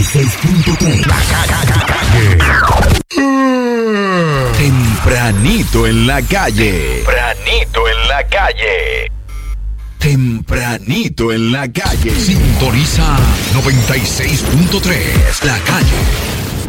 96.3. La calle. Tempranito en la calle. Tempranito en la calle. Tempranito en la calle. Sintoniza 96.3. La calle.